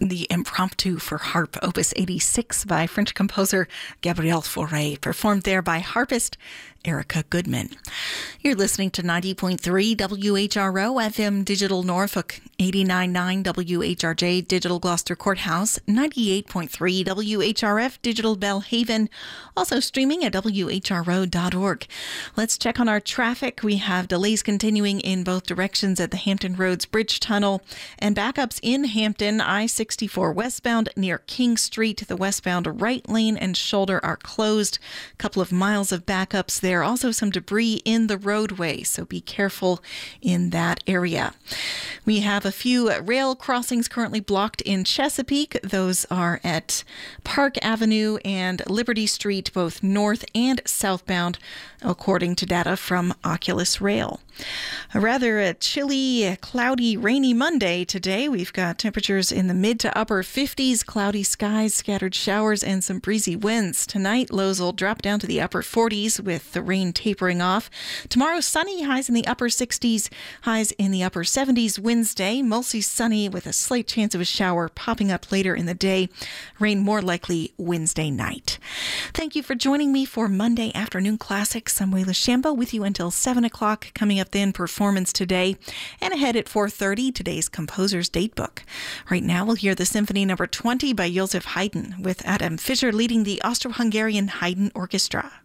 the Impromptu for Harp, Opus 86 by French composer Gabriel Fauré, performed there by harpist Erica Goodman. You're listening to 90.3 WHRO FM Digital Norfolk, 89.9 WHRJ Digital Gloucester Courthouse, 98.3 WHRF Digital Belhaven, also streaming at WHRO.org. Let's check on our traffic. We have delays continuing in both directions at the Hampton Roads Bridge Tunnel and backups in Hampton. I-64 westbound near King Street. The westbound right lane and shoulder are closed. A couple of miles of backups there. Also some debris in the roadway, so be careful in that area. We have a few rail crossings currently blocked in Chesapeake. Those are at Park Avenue and Liberty Street, both north and southbound, according to data from Oculus Rail. A rather chilly, cloudy, rainy Monday today. We've got temperatures in the mid to upper 50s, cloudy skies, scattered showers, and some breezy winds. Tonight, lows will drop down to the upper 40s with the rain tapering off. Tomorrow, sunny, highs in the upper 60s, highs in the upper 70s. Wednesday, mostly sunny with a slight chance of a shower popping up later in the day. Rain more likely Wednesday night. Thank you for joining me for Monday Afternoon Classics. I'm Wayla Shambo with you until 7 o'clock. Coming up then, Performance Today, and ahead at 4:30, today's Composer's Datebook. Right now, we'll hear the Symphony No. 20 by Joseph Haydn, with Adam Fischer leading the Austro-Hungarian Haydn Orchestra.